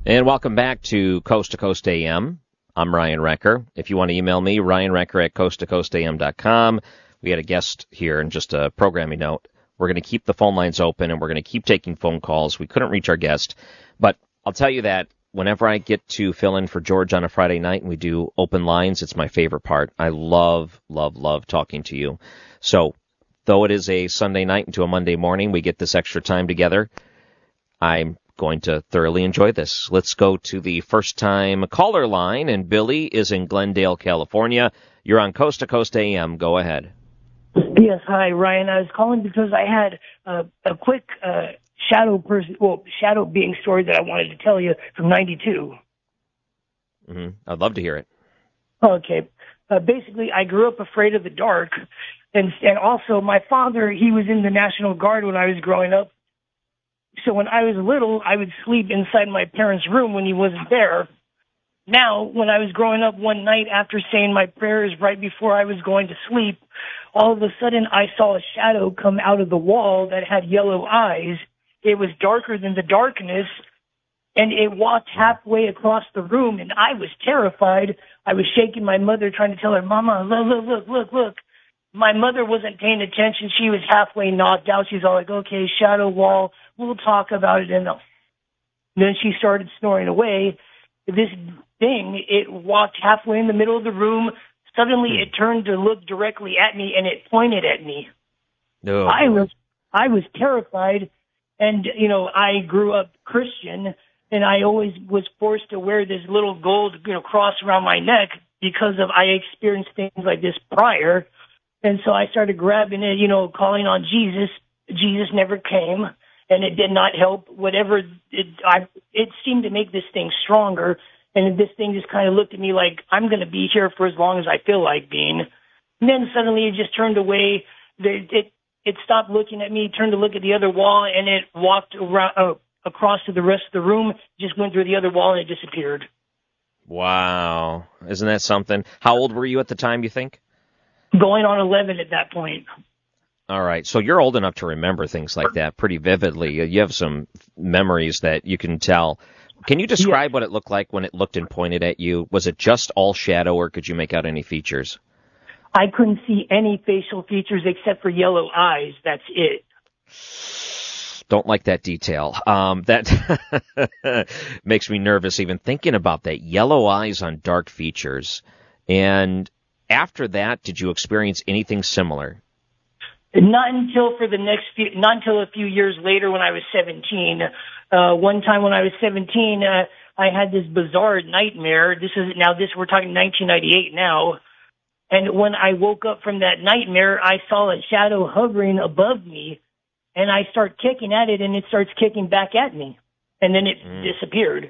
And welcome back to Coast AM. I'm Ryan Recker. If you want to email me, ryanrecker at coasttocoastam.com. We had a guest here, and just a programming note. We're going to keep the phone lines open, and we're going to keep taking phone calls. We couldn't reach our guest, but I'll tell you that whenever I get to fill in for George on a Friday night and we do open lines, it's my favorite part. I love, love, love talking to you. So though it is a Sunday night into a Monday morning, we get this extra time together. I'm going to thoroughly enjoy this. Let's go to the first-time caller line, and Billy is in Glendale, California. You're on Coast to Coast AM. Go ahead. Yes, hi, Ryan. I was calling because I had a quick shadow being story that I wanted to tell you from '92. I'd love to hear it. Okay. Basically, I grew up afraid of the dark, and also my father, he was in the National Guard when I was growing up. So when I was little, I would sleep inside my parents' room when he wasn't there. Now, when I was growing up one night after saying my prayers right before I was going to sleep, all of a sudden I saw a shadow come out of the wall that had yellow eyes. It was darker than the darkness, and it walked halfway across the room, and I was terrified. I was shaking my mother, trying to tell her, Mama, look. My mother wasn't paying attention. She was halfway knocked out. She's all like, okay, shadow wall, we'll talk about it. And then she started snoring away. This thing, it walked halfway in the middle of the room. Suddenly it turned to look directly at me, and it pointed at me. No. I was terrified, and, I grew up Christian, and I always was forced to wear this little gold, cross around my neck because I experienced things like this prior. And so I started grabbing it, calling on Jesus. Jesus never came, and it did not help. It seemed to make this thing stronger. And this thing just kind of looked at me like, I'm going to be here for as long as I feel like being. And then suddenly it just turned away. It stopped looking at me, turned to look at the other wall, and it walked around, across to the rest of the room, just went through the other wall, and it disappeared. Wow. Isn't that something? How old were you at the time, you think? Going on 11 at that point. All right. So you're old enough to remember things like that pretty vividly. You have some memories that you can tell. Can you describe what it looked like when it looked and pointed at you? Was it just all shadow, or could you make out any features? I couldn't see any facial features except for yellow eyes. That's it. Don't like that detail. That makes me nervous even thinking about that. Yellow eyes on dark features. And after that, did you experience anything similar? Not until a few years later when I was 17. One time when I was 17, I had this bizarre nightmare. We're talking 1998 now. And when I woke up from that nightmare, I saw a shadow hovering above me, and I start kicking at it, and it starts kicking back at me. And then it disappeared.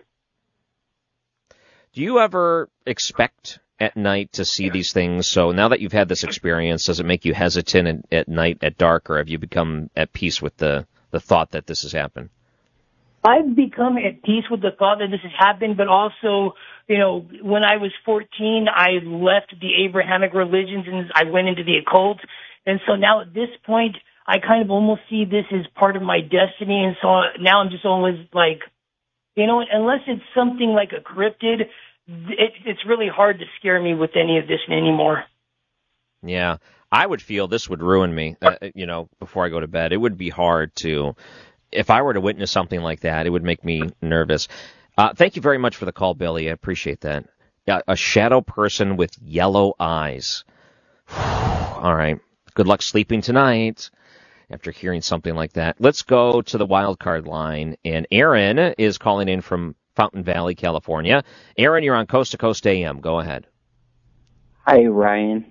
Do you ever expect at night to see these things? So now that you've had this experience, does it make you hesitant at night at dark, or have you become at peace with the thought that this has happened? I've become at peace with the thought that this has happened, but also, when I was 14, I left the Abrahamic religions and I went into the occult. And so now at this point, I kind of almost see this as part of my destiny. And so now I'm just always like, unless it's something like a cryptid, it's really hard to scare me with any of this anymore. Yeah, I would feel this would ruin me, before I go to bed. It would be hard to, if I were to witness something like that, it would make me nervous. Thank you very much for the call, Billy. I appreciate that. A shadow person with yellow eyes. All right. Good luck sleeping tonight after hearing something like that. Let's go to the wild card line, and Aaron is calling in from Fountain Valley, California. Aaron, you're on Coast to Coast AM. Go ahead. Hi, Ryan.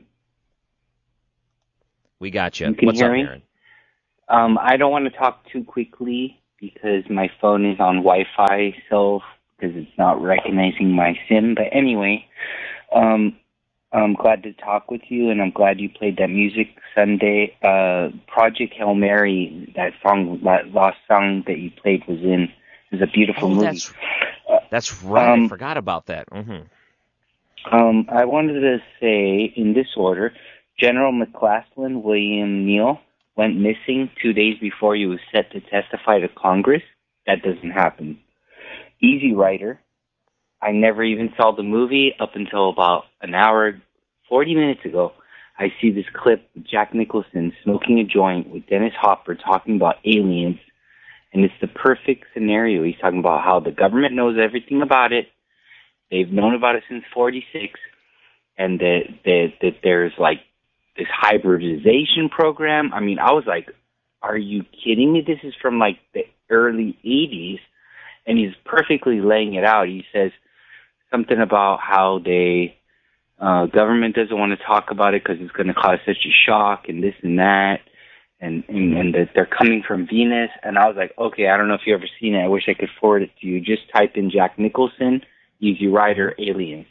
We got you. You can What's hear up, me? Aaron? I don't want to talk too quickly because my phone is on Wi-Fi, because it's not recognizing my SIM. But anyway, I'm glad to talk with you, and I'm glad you played that music Sunday. Project Hail Mary, that lost song that you played was a beautiful movie. That's right. I forgot about that. Mm-hmm. I wanted to say, in this order, General McCaslin William Neal went missing 2 days before he was set to testify to Congress. That doesn't happen. Easy Rider. I never even saw the movie up until about an hour, 40 minutes ago. I see this clip of Jack Nicholson smoking a joint with Dennis Hopper talking about aliens, and it's the perfect scenario. He's talking about how the government knows everything about it. They've known about it since 46, and that there's like this hybridization program. I mean, I was like, are you kidding me? This is from like the early 80s, and he's perfectly laying it out. He says something about how government doesn't want to talk about it because it's going to cause such a shock and this and that, and that they're coming from Venus. And I was like, okay, I don't know if you've ever seen it. I wish I could forward it to you. Just type in Jack Nicholson, Easy Rider, aliens.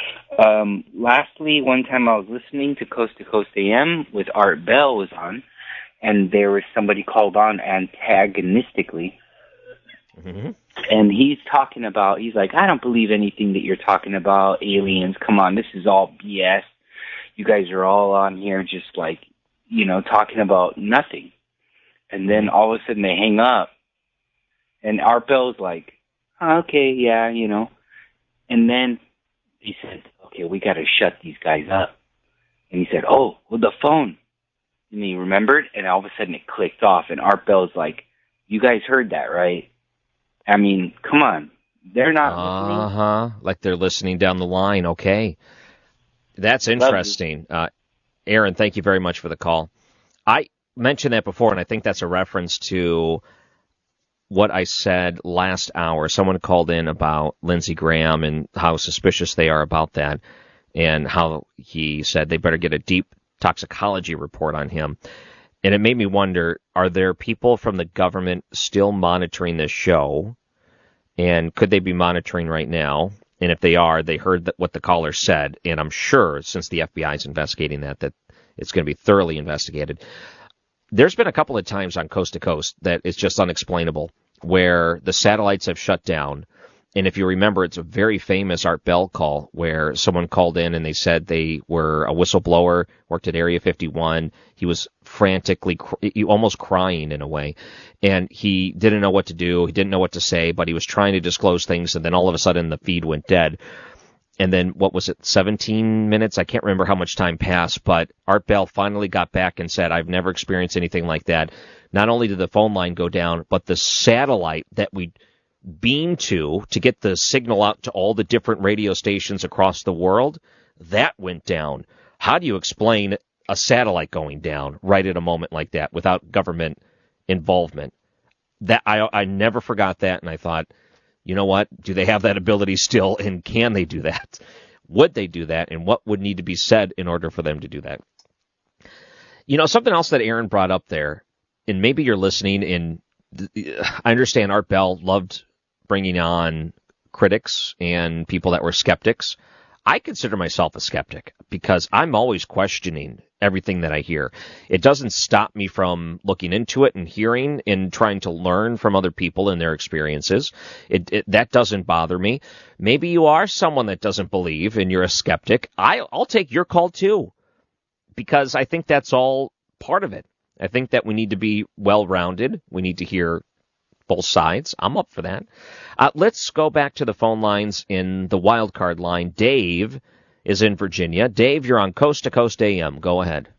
Lastly, one time I was listening to Coast AM with Art Bell was on, and there was somebody called on antagonistically. Mm-hmm. And he's like, I don't believe anything that you're talking about, aliens. Come on, this is all BS. You guys are all on here just like, talking about nothing. And then all of a sudden they hang up. And Art Bell's like, okay, yeah, And then he said, okay, we got to shut these guys up. And he said, oh, well, the phone. And he remembered, and all of a sudden it clicked off. And Art Bell's like, you guys heard that, right? I mean, come on. They're not listening. Uh-huh. Like they're listening down the line. Okay. That's interesting. Aaron, thank you very much for the call. I mentioned that before, and I think that's a reference to what I said last hour. Someone called in about Lindsey Graham and how suspicious they are about that, and how he said they better get a deep toxicology report on him. And it made me wonder, are there people from the government still monitoring this show? And could they be monitoring right now? And if they are, they heard what the caller said. And I'm sure, since the FBI is investigating that it's going to be thoroughly investigated. There's been a couple of times on Coast to Coast that it's just unexplainable, where the satellites have shut down. And if you remember, it's a very famous Art Bell call where someone called in and they said they were a whistleblower, worked at Area 51. He was frantically, almost crying in a way. And he didn't know what to do. He didn't know what to say, but he was trying to disclose things. And then all of a sudden the feed went dead. And then, 17 minutes? I can't remember how much time passed, but Art Bell finally got back and said, I've never experienced anything like that. Not only did the phone line go down, but the satellite that we beam to get the signal out to all the different radio stations across the world, that went down. How do you explain a satellite going down right at a moment like that without government involvement? That I never forgot that, and I thought, you know what? Do they have that ability still, and can they do that? Would they do that, and what would need to be said in order for them to do that? Something else that Aaron brought up there, and maybe you're listening, and I understand Art Bell loved bringing on critics and people that were skeptics. I consider myself a skeptic because I'm always questioning everything that I hear. It doesn't stop me from looking into it and hearing and trying to learn from other people and their experiences. That doesn't bother me. Maybe you are someone that doesn't believe and you're a skeptic. I'll take your call too, because I think that's all part of it. I think that we need to be well-rounded. We need to hear both sides. I'm up for that. Let's go back to the phone lines in the wild card line. Dave is in Virginia. Dave, you're on Coast to Coast AM. Go ahead.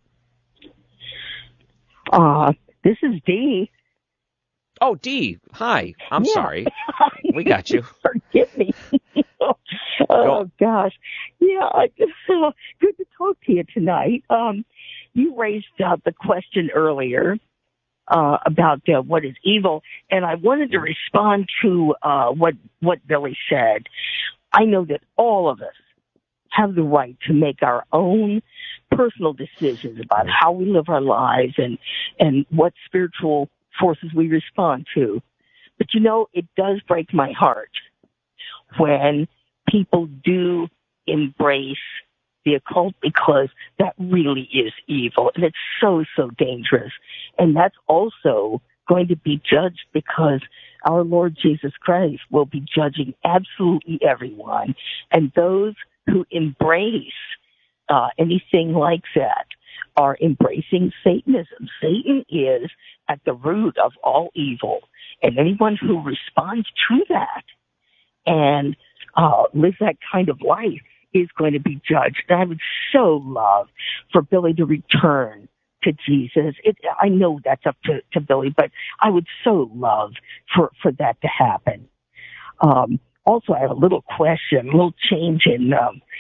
This is Dee. Oh, Dee. Hi. I'm sorry. We got you. Forgive me. Oh, gosh. Yeah, good to talk to you tonight. You raised the question earlier about what is evil, and I wanted to respond to what Billy said. I know that all of us have the right to make our own personal decisions about how we live our lives and what spiritual forces we respond to. But it does break my heart when people do embrace the occult, because that really is evil, and it's so, so dangerous. And that's also going to be judged, because our Lord Jesus Christ will be judging absolutely everyone. And those who embrace anything like that are embracing Satanism. Satan is at the root of all evil, and anyone who responds to that and live that kind of life is going to be judged. And I would so love for Billy to return to Jesus. I know that's up to Billy, but I would so love for that to happen. Also, I have a little question, a little change in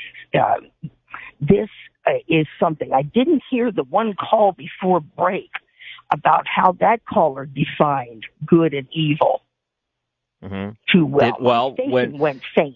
this is something. I didn't hear the one call before break about how that caller defined good and evil too well. The station went faint.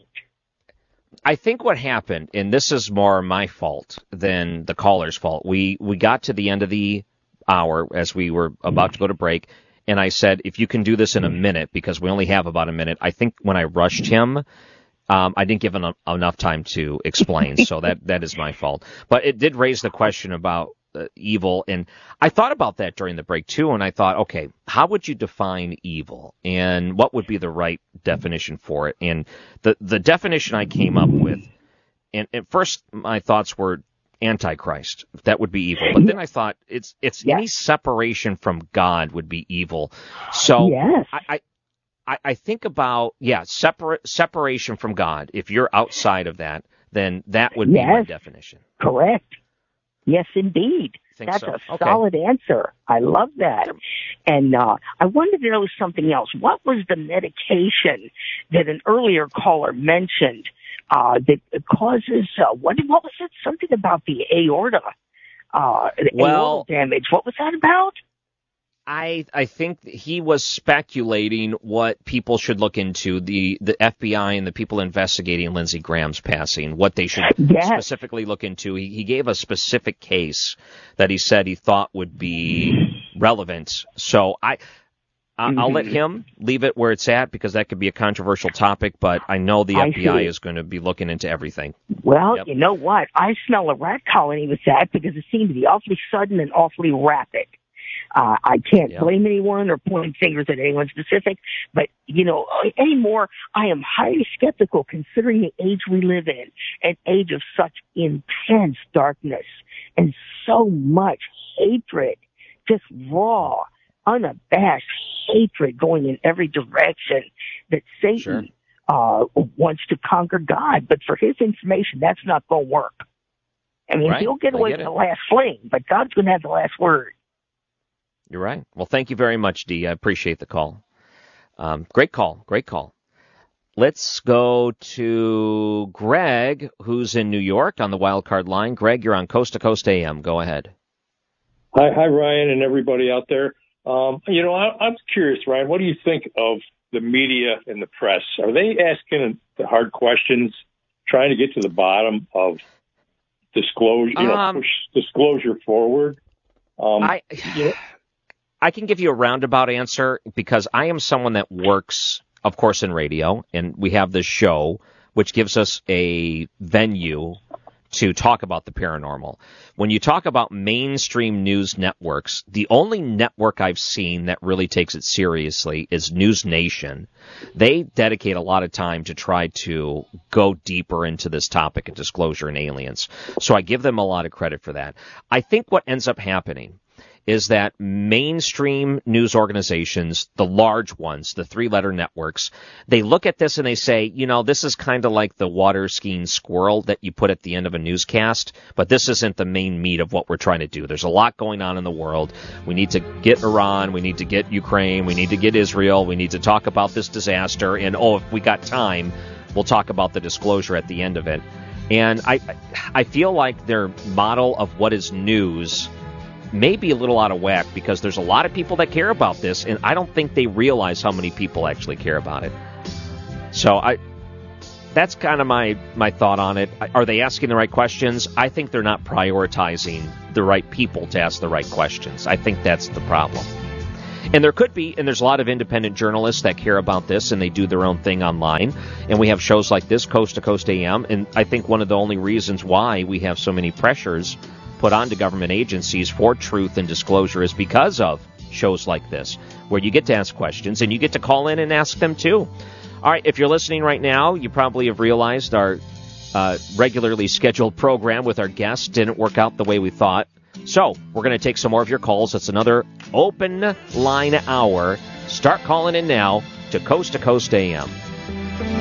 I think what happened, and this is more my fault than the caller's fault, we got to the end of the hour as we were about to go to break, and I said, if you can do this in a minute, because we only have about a minute. I think when I rushed him, I didn't give him enough time to explain, so that is my fault. But it did raise the question about evil, and I thought about that during the break too, and I thought, okay, how would you define evil, and what would be the right definition for it? And the definition I came up with, and at first my thoughts were Antichrist, that would be evil, but then I thought it's any separation from God would be evil. So I think about separation from God. If you're outside of that, then that would be my definition. Correct. Yes, indeed. That's so. A solid answer. I love that. And I wanted to know something else. What was the medication that an earlier caller mentioned that causes, what was it? Something about the aorta, aorta damage. What was that about? I think he was speculating what people should look into, the FBI and the people investigating Lindsey Graham's passing, what they should specifically look into. He gave a specific case that he said he thought would be relevant. So I'll let him leave it where it's at, because that could be a controversial topic, but I know the FBI is going to be looking into everything. Well, you know what? I smell a rat colony with that, because it seemed to be awfully sudden and awfully rapid. I can't blame anyone or point fingers at anyone specific, but, anymore, I am highly skeptical considering the age we live in, an age of such intense darkness and so much hatred, just raw, unabashed hatred going in every direction, that Satan wants to conquer God. But for his information, that's not going to work. I mean, he'll get away with the last fling, but God's going to have the last word. You're right. Well, thank you very much, Dee. I appreciate the call. Great call. Let's go to Greg, who's in New York on the wild card line. Greg, you're on Coast to Coast AM. Go ahead. Hi, Ryan, and everybody out there. I'm curious, Ryan, what do you think of the media and the press? Are they asking the hard questions, trying to get to the bottom of disclosure, push disclosure forward? I can give you a roundabout answer, because I am someone that works, of course, in radio, and we have this show which gives us a venue to talk about the paranormal. When you talk about mainstream news networks, the only network I've seen that really takes it seriously is News Nation. They dedicate a lot of time to try to go deeper into this topic of disclosure and aliens. So I give them a lot of credit for that. I think what ends up happening is that mainstream news organizations, the large ones, the three-letter networks, they look at this and they say, this is kind of like the water-skiing squirrel that you put at the end of a newscast, but this isn't the main meat of what we're trying to do. There's a lot going on in the world. We need to get Iran. We need to get Ukraine. We need to get Israel. We need to talk about this disaster. And, if we got time, we'll talk about the disclosure at the end of it. And I feel like their model of what is news may be a little out of whack, because there's a lot of people that care about this, and I don't think they realize how many people actually care about it. So that's kind of my thought on it. Are they asking the right questions? I think they're not prioritizing the right people to ask the right questions. I think that's the problem. And there could be, and there's a lot of independent journalists that care about this, and they do their own thing online. And we have shows like this, Coast to Coast AM, and I think one of the only reasons why we have so many pressures put onto government agencies for truth and disclosure is because of shows like this, where you get to ask questions and you get to call in and ask them too. All right, if you're listening right now, you probably have realized our regularly scheduled program with our guests didn't work out the way we thought. So we're going to take some more of your calls. It's another open line hour. Start calling in now to Coast AM.